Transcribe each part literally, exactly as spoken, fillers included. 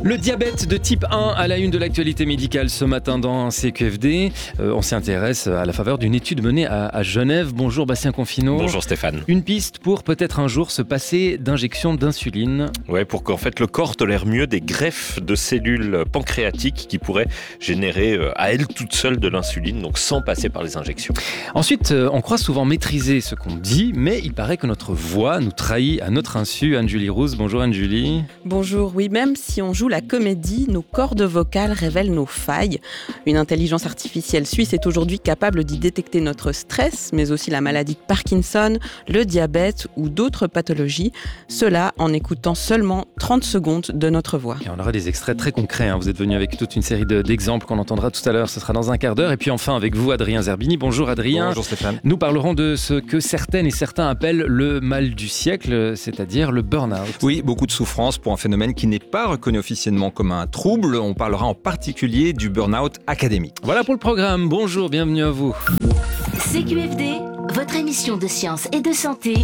Le diabète de type un à la une de l'actualité médicale ce matin dans C Q F D. Euh, on s'intéresse à la faveur d'une étude menée à, à Genève. Bonjour Bastien Confinot. Bonjour Stéphane. Une piste pour peut-être un jour se passer d'injection d'insuline. Ouais, pour qu'en fait le corps tolère mieux des greffes de cellules pancréatiques qui pourraient générer à elles toutes seules de l'insuline, donc sans passer par les injections. Ensuite, on croit souvent maîtriser ce qu'on dit, mais il paraît que notre voix nous trahit à notre insu. Anne-Julie Rousse, bonjour Anne-Julie. Bonjour, oui, même si on joue la comédie, nos cordes vocales révèlent nos failles. Une intelligence artificielle suisse est aujourd'hui capable d'y détecter notre stress, mais aussi la maladie de Parkinson, le diabète ou d'autres pathologies. Cela en écoutant seulement trente secondes de notre voix. Et on aura des extraits très concrets. Hein. Vous êtes venu avec toute une série de, d'exemples qu'on entendra tout à l'heure. Ce sera dans un quart d'heure. Et puis enfin avec vous, Adrien Zerbini. Bonjour Adrien. Bonjour Stéphane. Nous parlerons de ce que certaines et certains appellent le mal du siècle, c'est-à-dire le burn-out. Oui, beaucoup de souffrance pour un phénomène qui n'est pas reconnu officiellement comme un trouble. On parlera en particulier du burn-out académique. Voilà pour le programme. Bonjour, bienvenue à vous. C Q F D, votre émission de science et de santé.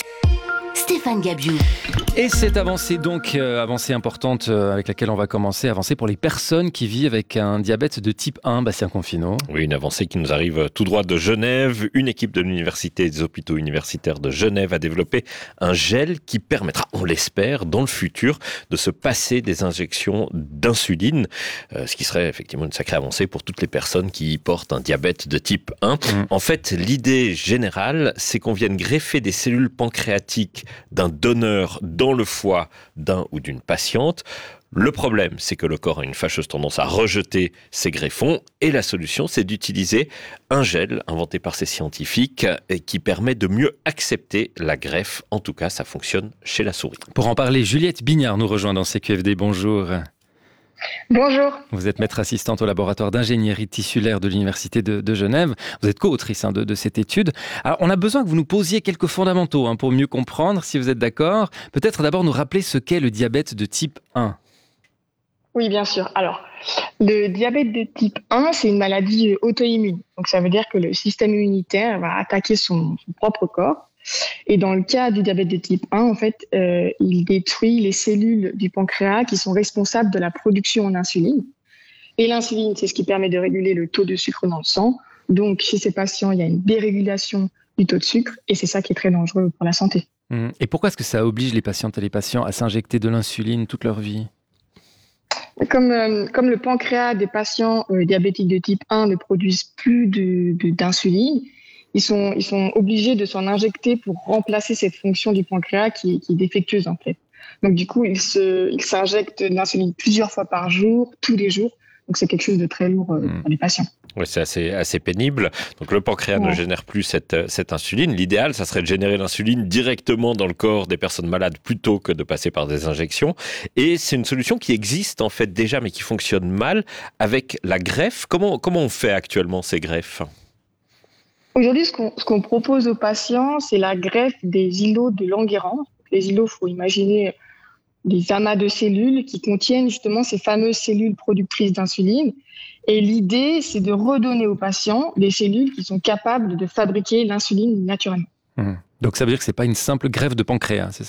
Stéphane Gabiou. Et cette avancée donc, euh, avancée importante euh, avec laquelle on va commencer, avancée pour les personnes qui vivent avec un diabète de type un, Bastien Confinot. Oui, une avancée qui nous arrive tout droit de Genève. Une équipe de l'université et des hôpitaux universitaires de Genève a développé un gel qui permettra, on l'espère, dans le futur, de se passer des injections d'insuline, euh, ce qui serait effectivement une sacrée avancée pour toutes les personnes qui portent un diabète de type un. Mmh. En fait, l'idée générale, c'est qu'on vienne greffer des cellules pancréatiques d'un donneur dans le foie d'un ou d'une patiente. Le problème, c'est que le corps a une fâcheuse tendance à rejeter ces greffons et la solution, c'est d'utiliser un gel inventé par ces scientifiques et qui permet de mieux accepter la greffe. En tout cas, ça fonctionne chez la souris. Pour en parler, Juliette Bignard nous rejoint dans C Q F D. Bonjour. Bonjour. Vous êtes maître assistante au laboratoire d'ingénierie tissulaire de l'Université de, de Genève. Vous êtes co-autrice hein, de, de cette étude. Alors, on a besoin que vous nous posiez quelques fondamentaux hein, pour mieux comprendre, si vous êtes d'accord. Peut-être d'abord nous rappeler ce qu'est le diabète de type un. Oui, bien sûr. Alors, le diabète de type un, c'est une maladie auto-immune. Donc, ça veut dire que le système immunitaire va attaquer son, son propre corps. Et dans le cas du diabète de type un, en fait, euh, il détruit les cellules du pancréas qui sont responsables de la production en insuline. Et l'insuline, c'est ce qui permet de réguler le taux de sucre dans le sang. Donc, chez ces patients, il y a une dérégulation du taux de sucre et c'est ça qui est très dangereux pour la santé. Et pourquoi est-ce que ça oblige les patientes et les patients à s'injecter de l'insuline toute leur vie ? Comme, euh, comme le pancréas des patients euh, diabétiques de type un ne produisent plus de, de, d'insuline, Ils sont, ils sont obligés de s'en injecter pour remplacer cette fonction du pancréas qui, qui est défectueuse en fait. Donc du coup, ils, se, ils s'injectent de l'insuline plusieurs fois par jour, tous les jours. Donc c'est quelque chose de très lourd euh, pour les patients. Oui, c'est assez, assez pénible. Donc le pancréas ouais. ne génère plus cette, cette insuline. L'idéal, ça serait de générer l'insuline directement dans le corps des personnes malades plutôt que de passer par des injections. Et c'est une solution qui existe en fait déjà, mais qui fonctionne mal avec la greffe. Comment, comment on fait actuellement ces greffes ? Aujourd'hui, ce qu'on, ce qu'on propose aux patients, c'est la greffe des îlots de Langerhans. Les îlots, il faut imaginer des amas de cellules qui contiennent justement ces fameuses cellules productrices d'insuline. Et l'idée, c'est de redonner aux patients des cellules qui sont capables de fabriquer l'insuline naturellement. Mmh. Donc ça veut dire que ce n'est pas une simple greffe de pancréas, c'est ça ?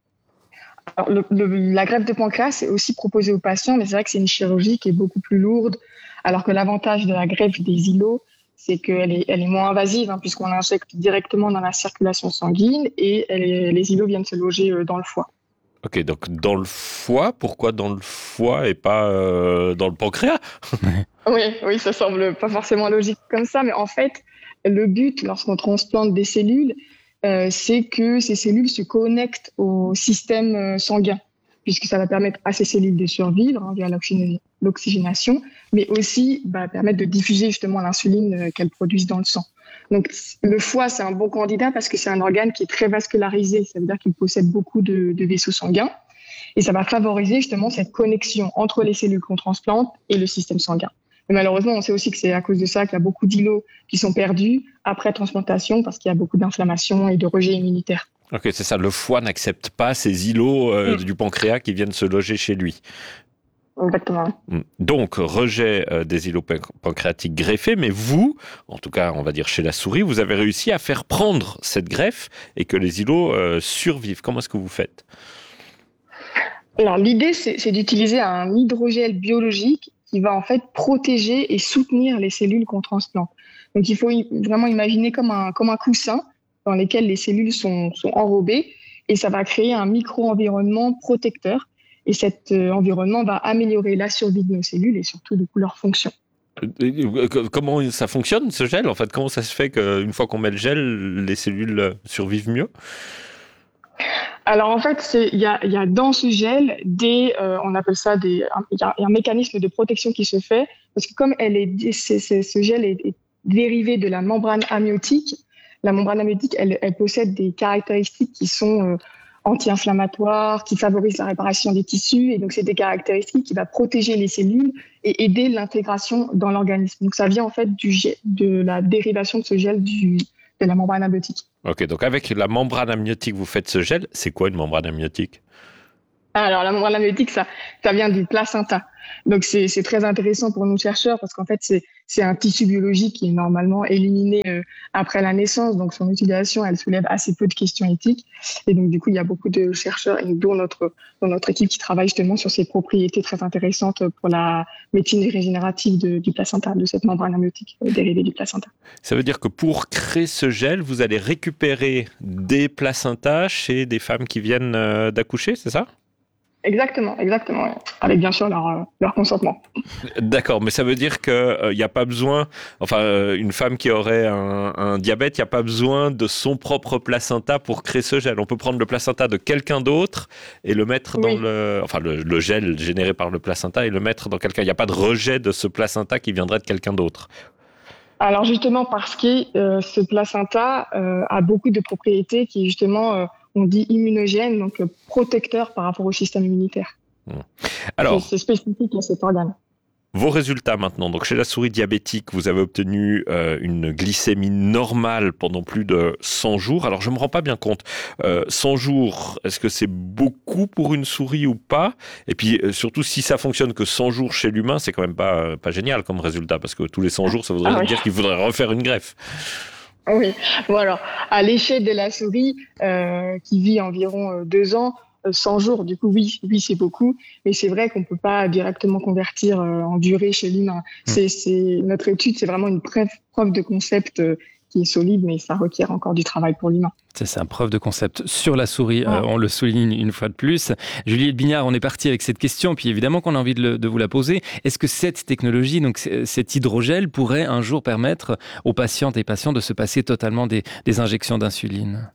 Alors, le, le, la greffe de pancréas, c'est aussi proposé aux patients, mais c'est vrai que c'est une chirurgie qui est beaucoup plus lourde, alors que l'avantage de la greffe des îlots, c'est qu'elle est, elle est moins invasive, hein, puisqu'on l'injecte directement dans la circulation sanguine et elle est, les îlots viennent se loger dans le foie. Ok, donc dans le foie, pourquoi dans le foie et pas euh, dans le pancréas ? Oui, oui, ça semble pas forcément logique comme ça, mais en fait, le but, lorsqu'on transplante des cellules, euh, c'est que ces cellules se connectent au système sanguin, puisque ça va permettre à ces cellules de survivre hein, via l'oxygénation, mais aussi bah, permettre de diffuser justement l'insuline qu'elles produisent dans le sang. Donc le foie, c'est un bon candidat parce que c'est un organe qui est très vascularisé, ça veut dire qu'il possède beaucoup de, de vaisseaux sanguins, et ça va favoriser justement cette connexion entre les cellules qu'on transplante et le système sanguin. Mais malheureusement, on sait aussi que c'est à cause de ça qu'il y a beaucoup d'îlots qui sont perdus après transplantation parce qu'il y a beaucoup d'inflammation et de rejet immunitaire. Ok, c'est ça, le foie n'accepte pas ces îlots euh, mmh. du pancréas qui viennent se loger chez lui. Exactement. Donc, rejet euh, des îlots pancréatiques greffés, mais vous, en tout cas, on va dire chez la souris, vous avez réussi à faire prendre cette greffe et que les îlots euh, survivent. Comment est-ce que vous faites ? Alors, l'idée, c'est, c'est d'utiliser un hydrogel biologique qui va en fait protéger et soutenir les cellules qu'on transplante. Donc, il faut i- vraiment imaginer comme un, comme un coussin dans lequel les cellules sont, sont enrobées et ça va créer un micro-environnement protecteur. Et cet euh, environnement va améliorer la survie de nos cellules et surtout, du coup, leur fonction. Euh, Comment ça fonctionne ce gel en fait? Comment ça se fait qu'une fois qu'on met le gel, les cellules euh, survivent mieux? Alors en fait, c'est- il y a, il y a dans ce gel des, euh, on appelle ça des, un, il y a un mécanisme de protection qui se fait parce que comme elle est, c'est, c'est- ce gel est, est dérivé de la membrane amniotique. La membrane amniotique, elle, elle possède des caractéristiques qui sont euh, anti-inflammatoires, qui favorisent la réparation des tissus et donc c'est des caractéristiques qui va protéger les cellules et aider l'intégration dans l'organisme. Donc ça vient en fait du gel, de la dérivation de ce gel du, de la membrane amniotique. Ok, donc avec la membrane amniotique, vous faites ce gel. C'est quoi une membrane amniotique? Alors, la membrane amniotique, ça, ça vient du placenta. Donc, c'est, c'est très intéressant pour nous chercheurs parce qu'en fait, c'est, c'est un tissu biologique qui est normalement éliminé euh, après la naissance. Donc, son utilisation, elle soulève assez peu de questions éthiques. Et donc, du coup, il y a beaucoup de chercheurs, et dont notre, dont notre équipe, qui travaille justement sur ces propriétés très intéressantes pour la médecine régénérative de, du placenta, de cette membrane amniotique euh, dérivée du placenta. Ça veut dire que pour créer ce gel, vous allez récupérer des placentas chez des femmes qui viennent euh, d'accoucher, c'est ça? Exactement, exactement. Ouais. Avec bien sûr leur, euh, leur consentement. D'accord, mais ça veut dire qu'il n'y a pas besoin, enfin, euh, une femme qui aurait un, un diabète, il n'y a pas besoin de son propre placenta pour créer ce gel. On peut prendre le placenta de quelqu'un d'autre et le mettre dans Oui. le, enfin, le, le gel généré par le placenta et le mettre dans quelqu'un. Il n'y a pas de rejet de ce placenta qui viendrait de quelqu'un d'autre. Alors justement parce que euh, ce placenta euh, a beaucoup de propriétés qui justement, euh, on dit immunogènes, donc euh, protecteurs par rapport au système immunitaire. Alors, C'est, c'est spécifique à cet organe. vos résultats maintenant. Donc, chez la souris diabétique, vous avez obtenu euh, une glycémie normale pendant plus de cent jours. Alors, je me rends pas bien compte. Euh, cent jours, est-ce que c'est beaucoup pour une souris ou pas? Et puis, euh, surtout, si ça fonctionne que cent jours chez l'humain, c'est quand même pas, euh, pas génial comme résultat, parce que tous les cent jours, ça voudrait Ah oui. dire qu'il faudrait refaire une greffe. Oui, bon alors, à l'échelle de la souris, euh, qui vit environ euh, deux ans, euh, cent jours, du coup, oui, oui, c'est beaucoup, mais c'est vrai qu'on peut pas directement convertir euh, en durée chez l'humain. C'est, c'est, notre étude, c'est vraiment une preuve, preuve de concept euh, qui est solide, mais ça requiert encore du travail pour l'humain. C'est ça, preuve de concept sur la souris, Ouais. euh, on le souligne une fois de plus. Juliette Bignard, on est parti avec cette question, puis évidemment qu'on a envie de, le- de vous la poser. Est-ce que cette technologie, donc c- cet hydrogel, pourrait un jour permettre aux patientes et patients de se passer totalement des, des injections d'insuline?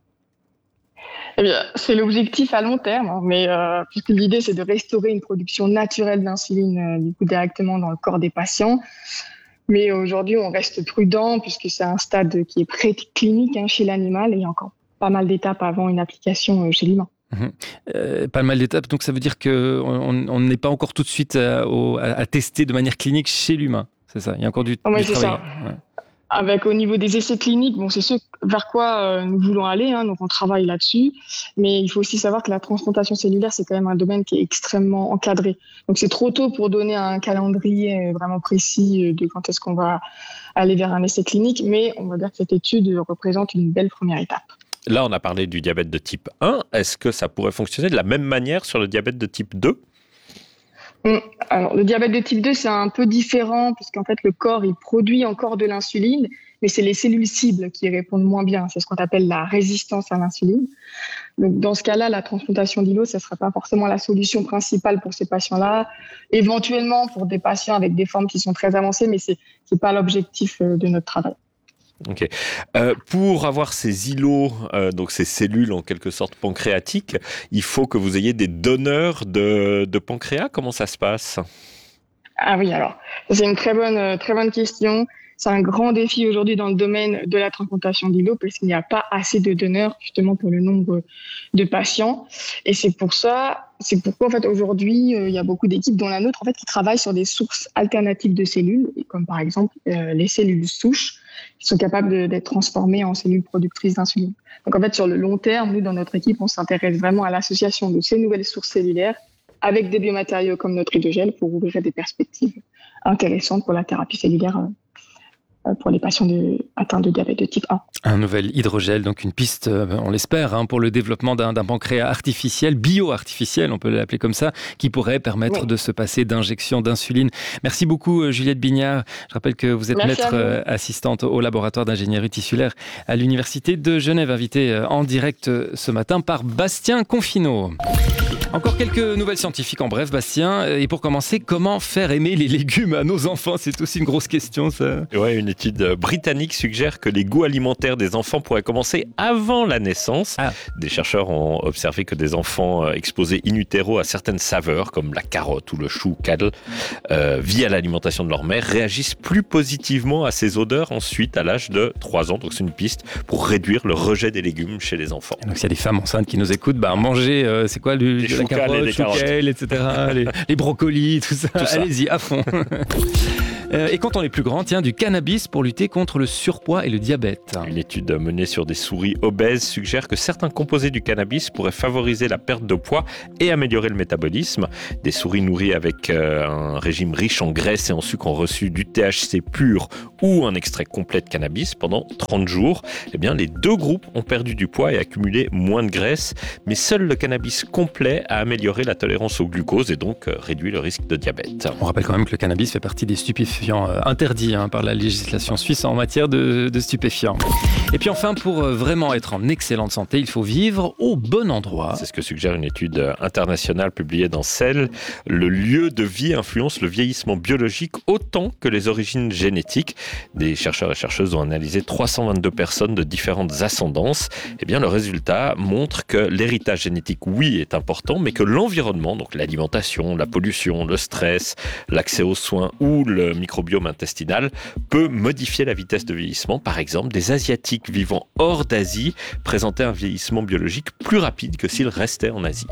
Eh bien, c'est l'objectif à long terme, hein, mais euh, puisque l'idée c'est de restaurer une production naturelle d'insuline euh, du coup directement dans le corps des patients. Mais aujourd'hui, on reste prudent puisque c'est un stade qui est pré-clinique hein, chez l'animal et il y a encore pas mal d'étapes avant une application euh, chez l'humain. Euh, pas mal d'étapes, donc ça veut dire qu'on on n'est pas encore tout de suite à, au- à- à tester de manière clinique chez l'humain, c'est ça? Il y a encore du, Ouais, du c'est travail. ça. Ouais. Avec au niveau des essais cliniques, bon, c'est ce vers quoi euh, nous voulons aller, hein, donc on travaille là-dessus. Mais il faut aussi savoir que la transplantation cellulaire, c'est quand même un domaine qui est extrêmement encadré. Donc c'est trop tôt pour donner un calendrier euh, vraiment précis euh, de quand est-ce qu'on va aller vers un essai clinique, mais on va dire que cette étude représente une belle première étape. Là, on a parlé du diabète de type un. Est-ce que ça pourrait fonctionner de la même manière sur le diabète de type deux? Alors, le diabète de type deux, c'est un peu différent puisqu'en fait, le corps, il produit encore de l'insuline, mais c'est les cellules cibles qui répondent moins bien. C'est ce qu'on appelle la résistance à l'insuline. Donc, dans ce cas-là, la transplantation d'îlot, ça ne sera pas forcément la solution principale pour ces patients-là. Éventuellement, pour des patients avec des formes qui sont très avancées, mais ce n'est pas l'objectif euh, de notre travail. Ok. Euh, pour avoir ces îlots, euh, donc ces cellules en quelque sorte pancréatiques, il faut que vous ayez des donneurs de, de pancréas. Comment ça se passe? Ah oui, alors, c'est une très bonne, euh, très bonne question. C'est un grand défi aujourd'hui dans le domaine de la transplantation d'îlots parce qu'il n'y a pas assez de donneurs justement pour le nombre de patients. Et c'est pour ça, c'est pourquoi en fait aujourd'hui euh, il y a beaucoup d'équipes dont la nôtre en fait qui travaillent sur des sources alternatives de cellules, comme par exemple euh, les cellules souches qui sont capables de, d'être transformées en cellules productrices d'insuline. Donc en fait sur le long terme, nous dans notre équipe, on s'intéresse vraiment à l'association de ces nouvelles sources cellulaires avec des biomatériaux comme notre hydrogel pour ouvrir des perspectives intéressantes pour la thérapie cellulaire pour les patients de, atteints de diabète de type un. Un nouvel hydrogel, donc une piste, on l'espère, hein, pour le développement d'un, d'un pancréas artificiel, bio-artificiel, on peut l'appeler comme ça, qui pourrait permettre oui. de se passer d'injection d'insuline. Merci beaucoup Juliette Bignard. Je rappelle que vous êtes Merci maître euh, assistante au laboratoire d'ingénierie tissulaire à l'Université de Genève, invitée euh, en direct euh, ce matin par Bastien Confineau. Encore quelques nouvelles scientifiques en bref, Bastien. Et pour commencer, comment faire aimer les légumes à nos enfants ? C'est aussi une grosse question, ça. Ouais, une étude britannique suggère que les goûts alimentaires des enfants pourraient commencer avant la naissance. Ah. Des chercheurs ont observé que des enfants exposés in utero à certaines saveurs, comme la carotte ou le chou cadle, euh, via l'alimentation de leur mère, réagissent plus positivement à ces odeurs ensuite à l'âge de trois ans. Donc c'est une piste pour réduire le rejet des légumes chez les enfants. Et donc s'il y a des femmes enceintes qui nous écoutent, bah manger, euh, c'est quoi le la carotte, les chouquel, et cetera, les, les brocolis, tout ça. tout ça. Allez-y, à fond. euh, et quand on est plus grand, tiens, du cannabis pour lutter contre le surpoids et le diabète. Une étude menée sur des souris obèses suggère que certains composés du cannabis pourraient favoriser la perte de poids et améliorer le métabolisme. Des souris nourries avec euh, un régime riche en graisse et en sucre ont reçu du T H C pur ou un extrait complet de cannabis pendant trente jours. Eh bien, les deux groupes ont perdu du poids et accumulé moins de graisse, mais seul le cannabis complet a amélioré la tolérance au glucose et donc euh, réduit le risque de diabète. On rappelle quand même que le cannabis fait partie des stupéfiants euh, interdits hein, par la législation suisse en matière de, de stupéfiants. Et puis enfin, pour euh, vraiment être en excellente santé, il faut vivre au bon endroit. C'est ce que suggère une étude internationale publiée dans Cell. Le lieu de vie influence le vieillissement biologique autant que les origines génétiques. Des chercheurs et chercheuses ont analysé trois cent vingt-deux personnes de différentes ascendances. Eh bien, le résultat montre que l'héritage génétique, oui, est important, mais que l'environnement, donc l'alimentation, la pollution, le stress, l'accès aux soins ou le microbiome intestinal, peut modifier la vitesse de vieillissement. Par exemple, des Asiatiques vivant hors d'Asie présentaient un vieillissement biologique plus rapide que s'ils restaient en Asie.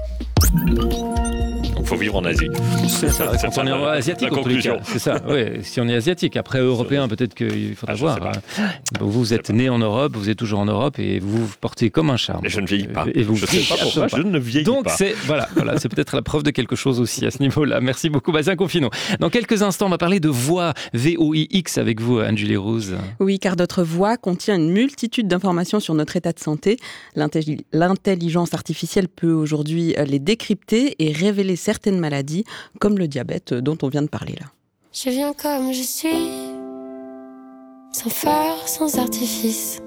Il faut vivre en Asie. C'est ça, c'est quand on est asiatique, en tous les cas. C'est ça, oui. Si on est asiatique. Après, européen, peut-être qu'il faudra ah, voir. Vous, vous êtes né en Europe, vous êtes toujours en Europe et vous vous portez comme un charme. Mais je ne vieillis pas. Et vous je ne sais pas pourquoi, je ne vieillis Donc, pas. Donc, c'est, voilà, voilà, c'est peut-être la preuve de quelque chose aussi à ce niveau-là. Merci beaucoup, Bastien Confineau. Dans quelques instants, on va parler de voix, V O I X, avec vous, Anne-Julie Rouse. Oui, car notre voix contient une multitude d'informations sur notre état de santé. L'intelli- l'intelligence artificielle peut aujourd'hui les décrypter et révéler certaines maladies, comme le diabète dont on vient de parler là. Je viens comme je suis, sans phare, sans artifice.